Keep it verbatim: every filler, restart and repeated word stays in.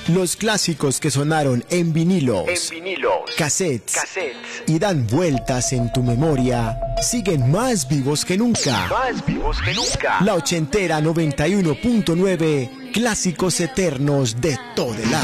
Los clásicos que sonaron en vinilos, En vinilos, cassettes, cassettes, y dan vueltas en tu memoria, siguen más vivos que nunca. más vivos que nunca. La ochentera noventa y uno punto nueve, clásicos eternos de Todelar.